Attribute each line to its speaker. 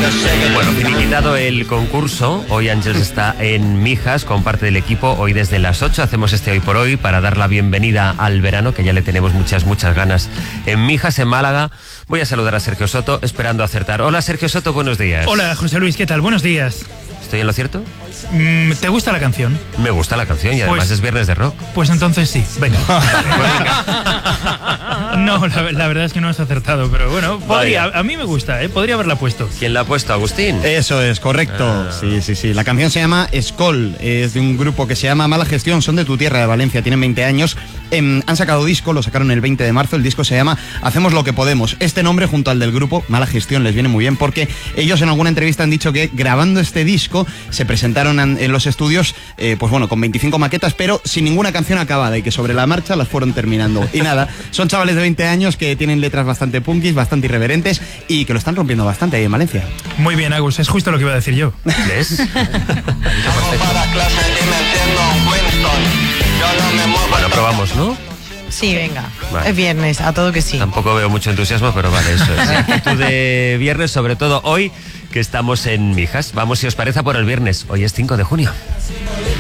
Speaker 1: Bueno, finiquitado el concurso, hoy Ángels está en Mijas con parte del equipo. Hoy desde las 8 hacemos este Hoy por Hoy para dar la bienvenida al verano, que ya le tenemos muchas ganas en Mijas, en Málaga. Voy a saludar a Sergio Soto, esperando acertar. Hola Sergio Soto, buenos días.
Speaker 2: Hola José Luis, ¿qué tal? Buenos días.
Speaker 1: ¿Estoy en lo cierto?
Speaker 2: ¿Te gusta la canción?
Speaker 1: Me gusta la canción y además es viernes de rock.
Speaker 2: Pues entonces sí, venga. No, la verdad es que no has acertado, pero bueno, a mí me gusta, podría haberla puesto.
Speaker 1: ¿Quién la ha puesto, Agustín?
Speaker 3: Eso es, correcto. Sí. La canción se llama Skol, es de un grupo que se llama Mala Gestión, son de tu tierra, de Valencia, tienen 20 años. Han sacado disco, lo sacaron el 20 de marzo, el disco se llama Hacemos lo que podemos. Este nombre junto al del grupo, Mala Gestión, les viene muy bien porque ellos en alguna entrevista han dicho que grabando este disco se presentaron en los estudios, con 25 maquetas, pero sin ninguna canción acabada y que sobre la marcha las fueron terminando. Y nada, son chavales de 20 años que tienen letras bastante punkis, bastante irreverentes y que lo están rompiendo bastante ahí en Valencia.
Speaker 2: Muy bien, Agus, es justo lo que iba a decir yo.
Speaker 1: ¿Ves? Bueno, probamos, ¿no?
Speaker 4: Sí, venga.
Speaker 1: Vale.
Speaker 4: Es viernes, a todo que sí.
Speaker 1: Tampoco veo mucho entusiasmo, pero vale, eso es. Actitud de viernes, sobre todo hoy, que estamos en Mijas. Vamos, si os parece, por el viernes. Hoy es 5 de junio.